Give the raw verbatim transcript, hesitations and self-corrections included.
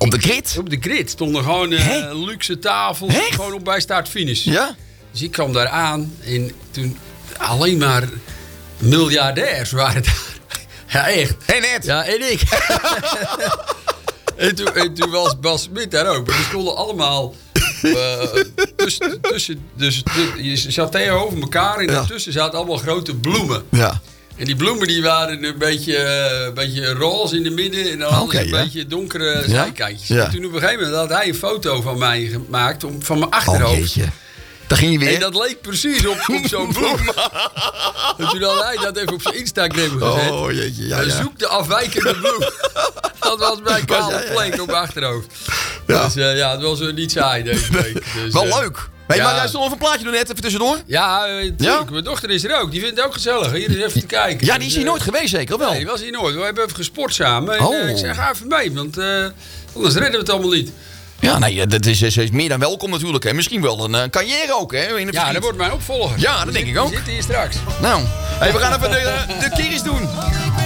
Op de grid? Op de grid stonden gewoon uh, luxe tafels. Echt? Gewoon op bij start-finish. Ja? Dus ik kwam daar aan en toen alleen maar miljardairs waren daar. Ja, echt. En Ed? Ja, en ik. en, toen, en toen was Bas Smit daar ook. Maar die stonden allemaal uh, tussen, tussen... Dus je zat tegenover elkaar en ja. daartussen zaten allemaal grote bloemen. Ja. En die bloemen die waren een beetje, uh, een beetje roze in de midden en dan hadden Okay, ze een ja. beetje donkere Ja? zijkantjes. Ja. En toen op een gegeven moment had hij een foto van mij gemaakt, om, van mijn Oh, achterhoofd. jeetje. Daar ging je weer. En dat leek precies op, op zo'n bloem. En toen had hij dat even op zijn Instagram gezet. Oh, jeetje. Ja, En ja. zoek de afwijkende bloem. Dat was mijn kale Ja, ja, ja. plek op mijn achterhoofd. Ja. Dus uh, ja, het was uh, niet saai deze week. Dus, Wel uh, leuk. Hey, ja. maar jij stond even een plaatje doen net, even tussendoor. Ja, uh, tuurlijk. Ja? Mijn dochter is er ook. Die vindt het ook gezellig. Hier eens even te kijken. Ja, die is Dus, hier uh, nooit geweest zeker, of wel? Nee, die was hier nooit. We hebben even gesport samen. En, Oh. uh, ik zeg, ga even mee, want uh, anders redden we het allemaal niet. Ja, nee, dat is, is, is meer dan welkom natuurlijk. Hè. Misschien wel een uh, carrière ook, hè? In de Ja, verschiet. dat wordt mijn opvolger. Ja, dat Die denk zit- ik ook. Die zit hier straks. Nou, hey, we gaan even de, de Kiris doen.